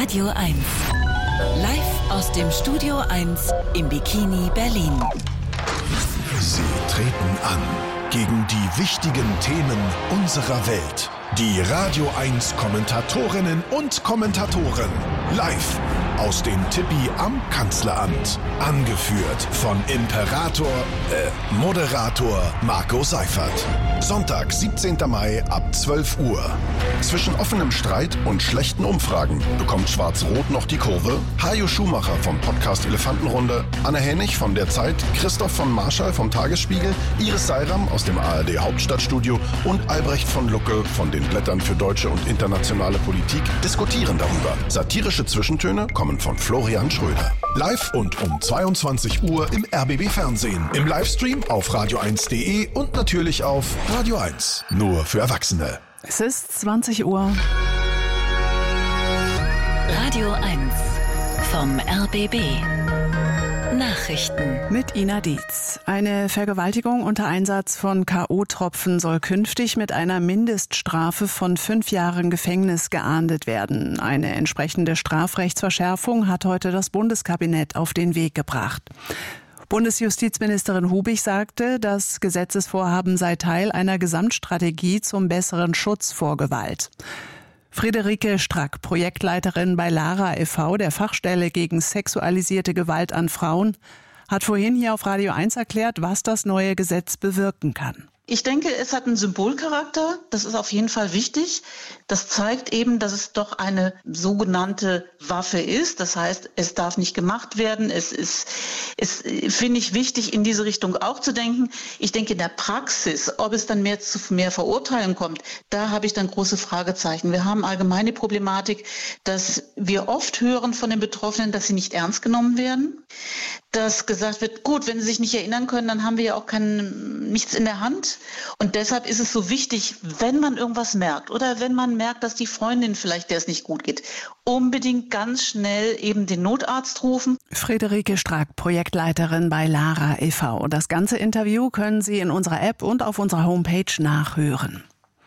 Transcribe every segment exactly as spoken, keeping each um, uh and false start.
Radio eins. Live aus dem Studio eins im Bikini Berlin. Sie treten an gegen die wichtigen Themen unserer Welt. Die Radio eins Kommentatorinnen und Kommentatoren. Live aus dem Tippi am Kanzleramt. Angeführt von Imperator, äh, Moderator Marco Seifert. Sonntag, siebzehnten Mai ab zwölf Uhr. Zwischen offenem Streit und schlechten Umfragen bekommt Schwarz-Rot noch die Kurve. Hajo Schumacher vom Podcast Elefantenrunde, Anne Hennig von der Zeit, Christoph von Marschall vom Tagesspiegel, Iris Seiram aus dem A R D Hauptstadtstudio und Albrecht von Lucke von den Blättern für deutsche und internationale Politik diskutieren darüber. Satirische Zwischentöne kommen von Florian Schröder. Live und um zweiundzwanzig Uhr im R B B Fernsehen, im Livestream auf radio eins punkt de und natürlich auf Radio eins. Nur für Erwachsene. Es ist zwanzig Uhr. Radio eins vom R B B. Nachrichten mit Ina Dietz. Eine Vergewaltigung unter Einsatz von K O-Tropfen soll künftig mit einer Mindeststrafe von fünf Jahren Gefängnis geahndet werden. Eine entsprechende Strafrechtsverschärfung hat heute das Bundeskabinett auf den Weg gebracht. Bundesjustizministerin Hubig sagte, das Gesetzesvorhaben sei Teil einer Gesamtstrategie zum besseren Schutz vor Gewalt. Friederike Strack, Projektleiterin bei Lara e V, der Fachstelle gegen sexualisierte Gewalt an Frauen, hat vorhin hier auf Radio eins erklärt, was das neue Gesetz bewirken kann. Ich denke, es hat einen Symbolcharakter. Das ist auf jeden Fall wichtig. Das zeigt eben, dass es doch eine sogenannte Waffe ist. Das heißt, es darf nicht gemacht werden. Es ist, es finde ich wichtig, in diese Richtung auch zu denken. Ich denke, in der Praxis, ob es dann mehr zu mehr Verurteilung kommt, da habe ich dann große Fragezeichen. Wir haben allgemeine Problematik, dass wir oft hören von den Betroffenen, dass sie nicht ernst genommen werden. Dass gesagt wird, gut, wenn sie sich nicht erinnern können, dann haben wir ja auch kein, nichts in der Hand. Und deshalb ist es so wichtig, wenn man irgendwas merkt oder wenn man merkt, dass die Freundin vielleicht, der es nicht gut geht, unbedingt ganz schnell eben den Notarzt rufen. Friederike Strack, Projektleiterin bei Lara e V. Das ganze Interview können Sie in unserer App und auf unserer Homepage nachhören.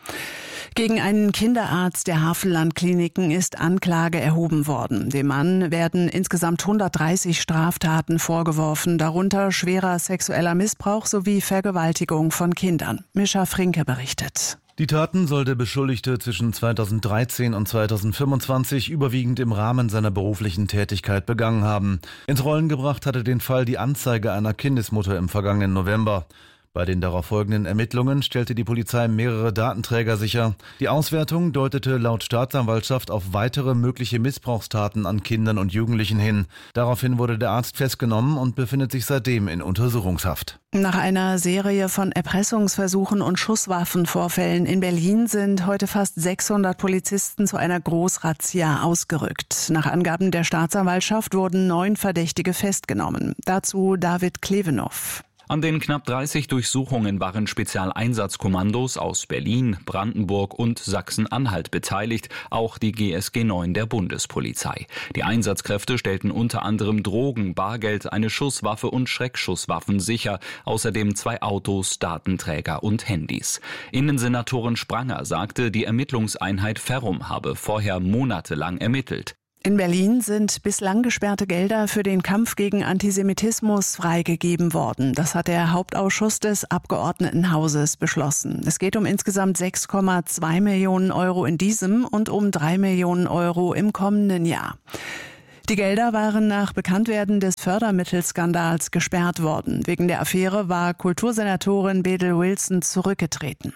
Gegen einen Kinderarzt der Havelland-Kliniken ist Anklage erhoben worden. Dem Mann werden insgesamt hundertdreißig Straftaten vorgeworfen, darunter schwerer sexueller Missbrauch sowie Vergewaltigung von Kindern. Mischa Frinke berichtet. Die Taten soll der Beschuldigte zwischen zweitausenddreizehn und zweitausendfünfundzwanzig überwiegend im Rahmen seiner beruflichen Tätigkeit begangen haben. Ins Rollen gebracht hatte den Fall die Anzeige einer Kindesmutter im vergangenen November. Bei den darauf folgenden Ermittlungen stellte die Polizei mehrere Datenträger sicher. Die Auswertung deutete laut Staatsanwaltschaft auf weitere mögliche Missbrauchstaten an Kindern und Jugendlichen hin. Daraufhin wurde der Arzt festgenommen und befindet sich seitdem in Untersuchungshaft. Nach einer Serie von Erpressungsversuchen und Schusswaffenvorfällen in Berlin sind heute fast sechshundert Polizisten zu einer Großrazzia ausgerückt. Nach Angaben der Staatsanwaltschaft wurden neun Verdächtige festgenommen. Dazu David Klevenow. An den knapp dreißig Durchsuchungen waren Spezialeinsatzkommandos aus Berlin, Brandenburg und Sachsen-Anhalt beteiligt, auch die G S G neun der Bundespolizei. Die Einsatzkräfte stellten unter anderem Drogen, Bargeld, eine Schusswaffe und Schreckschusswaffen sicher, außerdem zwei Autos, Datenträger und Handys. Innensenatorin Spranger sagte, die Ermittlungseinheit Ferrum habe vorher monatelang ermittelt. In Berlin sind bislang gesperrte Gelder für den Kampf gegen Antisemitismus freigegeben worden. Das hat der Hauptausschuss des Abgeordnetenhauses beschlossen. Es geht um insgesamt sechs Komma zwei Millionen Euro in diesem und um drei Millionen Euro im kommenden Jahr. Die Gelder waren nach Bekanntwerden des Fördermittelskandals gesperrt worden. Wegen der Affäre war Kultursenatorin Bedel Wilson zurückgetreten.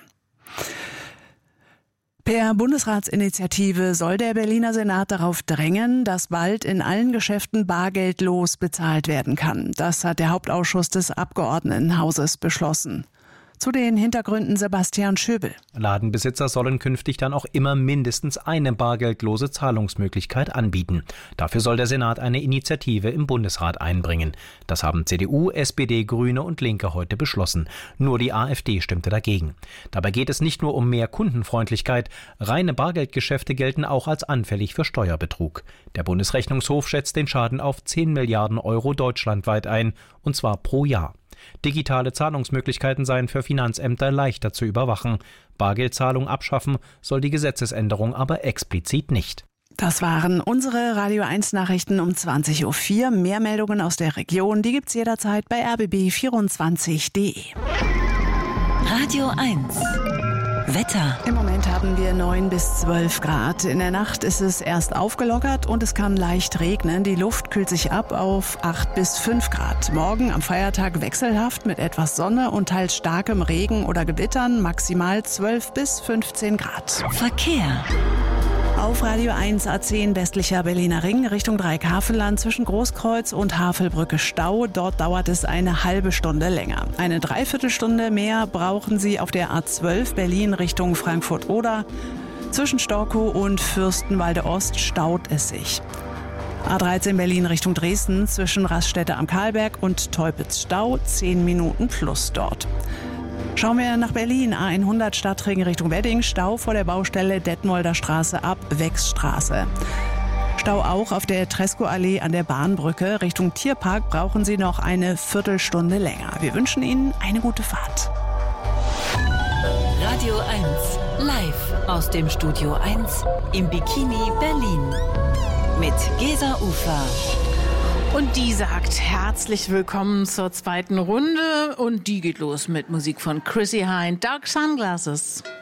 Per Bundesratsinitiative soll der Berliner Senat darauf drängen, dass bald in allen Geschäften bargeldlos bezahlt werden kann. Das hat der Hauptausschuss des Abgeordnetenhauses beschlossen. Zu den Hintergründen Sebastian Schöbel. Ladenbesitzer sollen künftig dann auch immer mindestens eine bargeldlose Zahlungsmöglichkeit anbieten. Dafür soll der Senat eine Initiative im Bundesrat einbringen. Das haben C D U, S P D, Grüne und Linke heute beschlossen. Nur die AfD stimmte dagegen. Dabei geht es nicht nur um mehr Kundenfreundlichkeit. Reine Bargeldgeschäfte gelten auch als anfällig für Steuerbetrug. Der Bundesrechnungshof schätzt den Schaden auf zehn Milliarden Euro deutschlandweit ein, und zwar pro Jahr. Digitale Zahlungsmöglichkeiten seien für Finanzämter leichter zu überwachen. Bargeldzahlung abschaffen soll die Gesetzesänderung aber explizit nicht. Das waren unsere Radio eins Nachrichten um zwanzig Uhr vier. Mehr Meldungen aus der Region, die gibt's jederzeit bei r b b vierundzwanzig punkt d e. Radio eins. Wetter. Im Moment haben wir neun bis zwölf Grad. In der Nacht ist es erst aufgelockert und es kann leicht regnen. Die Luft kühlt sich ab auf acht bis fünf Grad. Morgen am Feiertag wechselhaft mit etwas Sonne und teils starkem Regen oder Gewittern, maximal zwölf bis fünfzehn Grad. Verkehr. Auf Radio eins A zehn westlicher Berliner Ring Richtung Dreieckhafenland zwischen Großkreuz und Havelbrücke Stau. Dort dauert es eine halbe Stunde länger. Eine Dreiviertelstunde mehr brauchen Sie auf der A zwölf Berlin Richtung Frankfurt-Oder. Zwischen Storkow und Fürstenwalde Ost staut es sich. A dreizehn Berlin Richtung Dresden zwischen Raststätte am Karlberg und Teupitz Stau. zehn Minuten plus dort. Schauen wir nach Berlin, A hundert Stadtring Richtung Wedding, Stau vor der Baustelle Detmolder Straße ab Wechsstraße. Stau auch auf der Tresco-Allee an der Bahnbrücke. Richtung Tierpark brauchen Sie noch eine Viertelstunde länger. Wir wünschen Ihnen eine gute Fahrt. Radio eins, live aus dem Studio eins im Bikini Berlin. Mit Gesa Ufer. Und die sagt herzlich willkommen zur zweiten Runde und die geht los mit Musik von Chrissy Hynde, Dark Sunglasses.